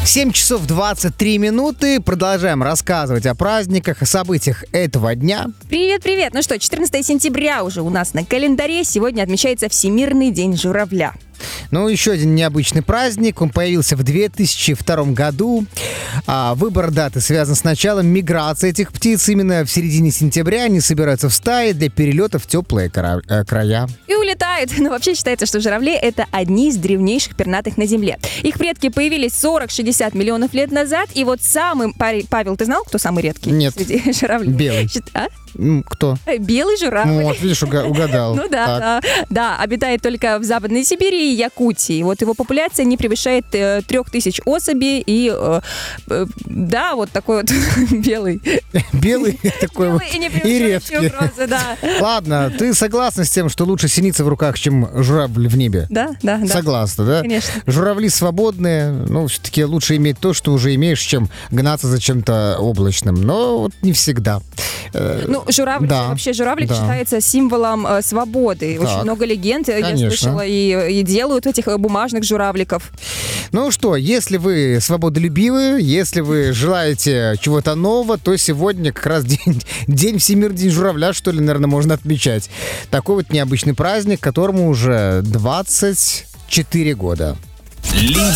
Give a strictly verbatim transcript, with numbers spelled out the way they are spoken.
семь часов двадцать три минуты. Продолжаем рассказывать о праздниках, о событиях этого дня. Привет-привет! Ну что, четырнадцатое сентября уже у нас на календаре. Сегодня отмечается Всемирный день журавля. Ну, еще один необычный праздник. Он появился в две тысячи втором году. А, выбор даты связан с началом миграции этих птиц. Именно в середине сентября они собираются в стаи для перелета в теплые кра- э, края. И улетают. Но вообще считается, что журавли — это одни из древнейших пернатых на Земле. Их предки появились сорок-шестьдесят миллионов лет назад. И вот самый... Павел, ты знал, кто самый редкий? Нет. Среди журавлей? Белый. А? Кто? Белый журавль. Вот, видишь, угадал. Ну да, да, да, обитает только в Западной Сибири и Якутии. Вот его популяция не превышает э, трех тысяч особей. И э, э, да, вот такой вот белый. Белый такой вот И не и превышающий редкий. угрозы, да. Ладно, ты согласна с тем, что лучше синица в руках, чем журавль в небе? Да, да, да. Согласна, да? Конечно. Журавли свободные, ну, все-таки лучше иметь то, что уже имеешь, чем гнаться за чем-то облачным. Но вот не всегда. Ну, журавль, Да, вообще журавлик да. считается символом э, свободы. Так. Очень много легенд, э, я Конечно. слышала, и, и делают этих э, бумажных журавликов. Ну что, если вы свободолюбивы, если вы желаете чего-то нового, то сегодня как раз день, день Всемирный день журавля, что ли, наверное, можно отмечать. Такой вот необычный праздник, которому уже двадцать четыре года. Лидер